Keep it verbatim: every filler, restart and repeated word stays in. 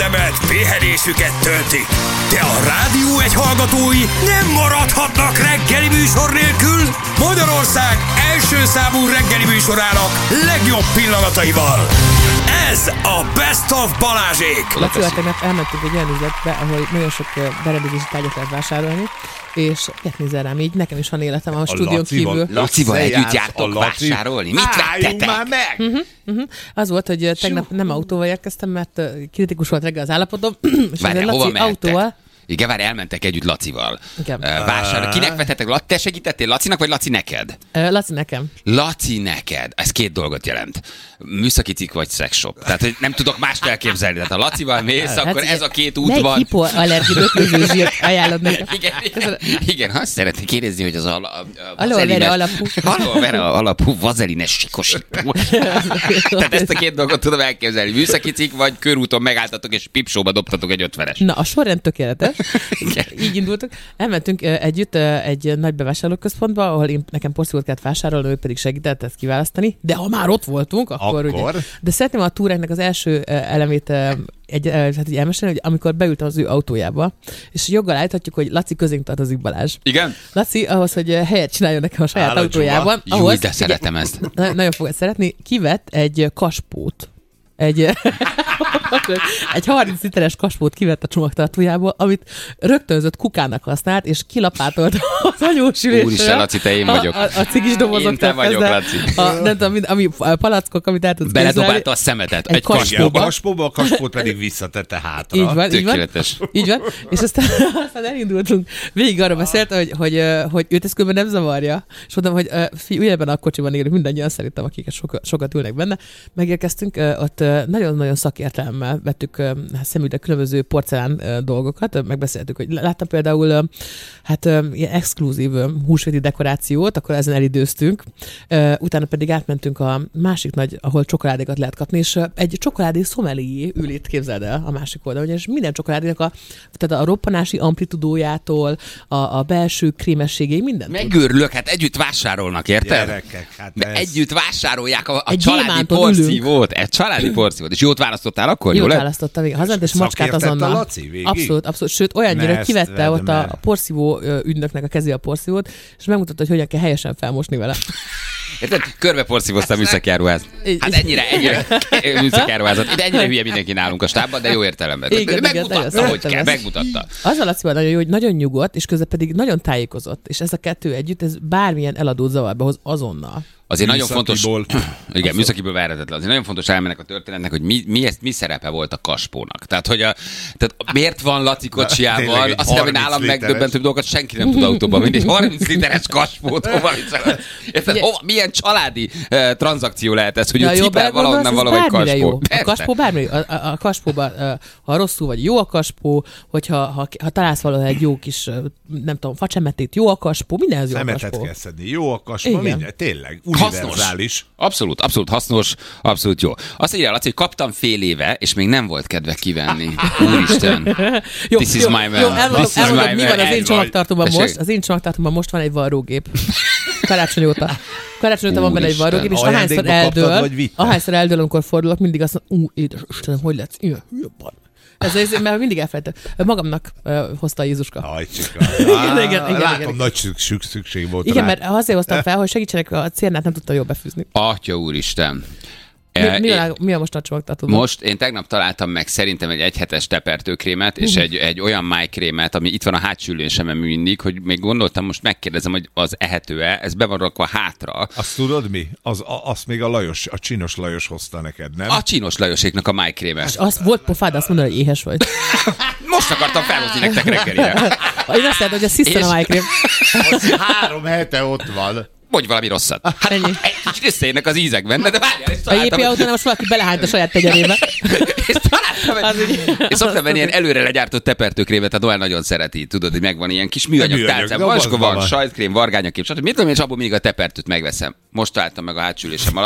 figyelmemet, pihenésüket töltik. De a Rádió egy hallgatói nem maradhatnak reggeli műsor nélkül. Magyarország első számú reggeli műsorának legjobb pillanataival. Ez a Best of Balázsék. Lacival tegnap elmentünk egy olyan üzletbe, ahol nagyon sok berendezési tárgyat lehet vásárolni, és ilyet nézel rám, így nekem is van életem a, a stúdión kívül. Lacival együtt jártok vásárolni? Mit vettetek? Már meg! Uh-huh, uh-huh. Az volt, hogy tegnap nem autóval érkeztem, mert kritikus volt reggel az állapotom. Várj, hova mehettek? Igen, várj, elmentek együtt Lacival. Igen. Vásárolni. Kinek vettetek? Te segítettél Lacinak, vagy Laci neked? Laci nekem. Laci neked. Ez két dolgot jelent. Műszaki cikk vagy szexshop. Tehát, hogy nem tudok mást elképzelni. Tehát ha Lacival mész, hát, akkor ez a két út van. Melyik hipoallergi öklöző zsírt ajánlod nekem? Igen, igen, igen, azt szeretnék kérdezni, hogy az a, a, a aloe vera alapú. Aloe vera alapú vazelines sikosító. Tehát ezt a két dolgot tudom elképzelni. Műszaki cikk, vagy körúton megálltatok, és pipsóba dobtatok egy ötvenes. Na, a sorrend tökéletes. Így indultunk. Elmentünk együtt egy nagy bevásárlóközpontba, ahol én, nekem porszívót kellett vásárolni, ő pedig segített ezt kiválasztani. De ha már ott voltunk, akkor, akkor? Ugye. De szeretném a túránknak az első elemét egy, hát így elmesélni, hogy amikor beültem az ő autójába, és joggal állíthatjuk, hogy Laci közénk tartozik, Balázs. Igen? Laci ahhoz, hogy helyet csináljon nekem a saját Állod autójában. Jó, ahhoz, de szeretem ezt. Nagyon fogod szeretni. Kivett egy kaspót. Egy, egy harminc literes kaspót kivett a csomagtartójából, amit rögtönzött kukának használt, és kilapátolt az anyósülésre. Úristen, Laci, te én vagyok. A, a, a cigis dobozok. Én te vagyok, Laci. A, nem tudom, ami a palackok, amit el tudsz képzelni. Beledobálta a szemetet egy, egy kaspóba. A kaspóba, a kaspót pedig visszatette hátra. Így van, tökéletes. Így van, így van. És aztán, aztán elindultunk. Végig arra beszélt, hogy, hogy, hogy őt ez különben nem zavarja. És mondtam, hogy fiú, ugyebben a kocsiban élünk, mindannyian szerintem, akik sokat, sokat ülnek benne. Megérkeztünk, ott nagyon-nagyon szakértelemmel vettük szemügyre különböző porcelán dolgokat. Megbeszéltük, hogy láttam például hát ilyen exkluzív húsvéti dekorációt, akkor ezen elidőztünk. Utána pedig átmentünk a másik nagy, ahol csokoládékat lehet kapni, és egy csokoládé szomelié ül itt, képzeld el, a másik oldalon, és minden csokoládénak a, tehát a roppanási amplitudójától, a, a belső krémességéig, mindent. Megőrülök, hát együtt vásárolnak, érted? Gyerekek, hát ez... Együtt vásárolják a, a családi porszívót. Egy családi porszívót. És jót választottál akkor? Jót választottam, végig. Hazant, és macskát azonnal. Abszolút, abszolút. Sőt, olyannyira, hogy kivette ott a, a porszívó ügynöknek a kezé a porszívót, és megmutatta, hogy hogyan kell helyesen felmosni vele. Érted? Körbe porszívoztam műszaki áruház. Hát ennyire, ennyire műszaki áruházat. Itt ennyire hülye mindenki nálunk a stábban, de jó értelemben. Igen, megmutatta, igen, hogy kell, megmutatta. Az a Lacival nagyon jó, hogy nagyon nyugodt, és közben pedig nagyon tájékozott. És ez a kettő együtt, ez bármilyen eladót zavarba hoz azonnal. Azért nagyon fontos, igen, műszakiből várhatatlan. Azért nagyon fontos elmennek a történetnek, hogy mi, mi, ezt, mi szerepe volt a kaspónak. Tehát, hogy a, tehát miért van Laci kocsijával, azt hiszem, hogy nálam megdöbbentőbb dolgokat senki nem tud autóban, mint egy harminc literes kaspót. Hova, érted, hova, milyen családi uh, tranzakció lehet ez, hogy ja, ő cipel valahonnan valahogy kaspó. A kaspó bármi, a, a, a kaspóban, uh, ha rosszul vagy jó a kaspó, hogyha ha, ha találsz valahogy egy jó kis, nem tudom, facsemetét, jó a kaspó, mindenhez jó a kaspó. Szemetet kell szedni, jó a kaspó, minden, tényleg. Hasznos. Abszolút, abszolút hasznos, abszolút jó. Azt írja Laci, hogy kaptam fél éve, és még nem volt kedve kivenni. Úristen. Jó, This is jó, my man. Jó, elmondom, elmondom mi van az én csomagtartóban Tessék. most. Az én csomagtartómban most van egy varrógép. Karácsony óta. Karácsony óta van benne egy varrógép, és ahányszor eldől, ahányszor eldől, amikor fordulok, mindig azt mondom, ú, édes Istenem, hogy lesz? Ilyen, jobban. Ez, ez, mert mindig elfelejtem. Magamnak uh, hozta a Jézuska. Ajcsika. igen, igen, igen, Látom, igen. nagy szükség, szükség volt igen, rá. mert azért hoztam fel, hogy segítsenek, a cérnát nem tudta jól befűzni. Atya úristen. Mi, mi, a, mi a most a csomagtartóban? Most én tegnap találtam meg szerintem egy egyhetes tepertőkrémet, és egy, egy olyan májkrémet, ami itt van a hátsó ülésemen mindig, hogy még gondoltam, most megkérdezem, hogy az ehető-e, ez be van rakva hátra. Azt tudod mi? Az, a, azt még a Lajos, a Csinos Lajos hozta neked, nem? A Csinos Lajoséknak a májkréme. Az volt pofád azt mondani, hogy éhes vagy. Most akartam felhozni nektek reggelire. Én azt mondtam, hogy a Sziszten a májkrém. Három hete ott van. Mondj valami rosszat. Hát ennyi. Egy kicsit összeérnek az ízek benne, de várjál, és találtam. A jé pé autónál most valaki belehányt a saját tegyerébe. És találtam egy... És szoktam venni ilyen előre legyártott tepertőkrémet, tehát Noel nagyon szereti, tudod, hogy megvan ilyen kis műanyag tálcán. Vaska van, sajtkrém, vargányakém, stb. Mit tudom én, és abból még a tepertőt megveszem. Most találtam meg a hátsülésem